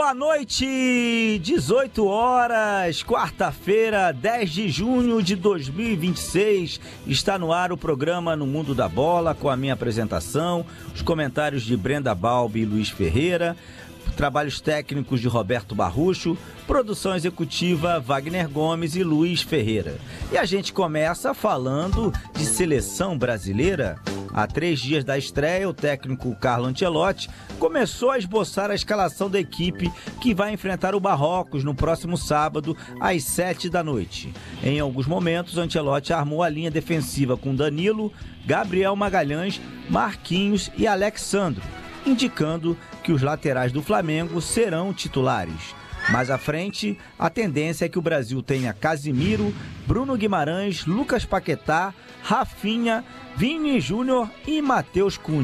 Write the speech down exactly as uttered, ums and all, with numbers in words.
Boa noite, dezoito horas, quarta-feira, dez de junho de dois mil e vinte e seis. Está no ar o programa No Mundo da Bola, com a minha apresentação, os comentários de Brenda Balbi e Luiz Ferreira, trabalhos técnicos de Roberto Barrucho, produção executiva Wagner Gomes e Luiz Ferreira. E a gente começa falando de seleção brasileira. Há três dias da estreia, o técnico Carlo Ancelotti começou a esboçar a escalação da equipe que vai enfrentar o Marrocos no próximo sábado, às sete da noite. Em alguns momentos, Ancelotti armou a linha defensiva com Danilo, Gabriel Magalhães, Marquinhos e Alex Sandro, indicando que os laterais do Flamengo serão titulares. Mais à frente, a tendência é que o Brasil tenha Casimiro, Bruno Guimarães, Lucas Paquetá, Rafinha, Vini Júnior e Matheus Cunha.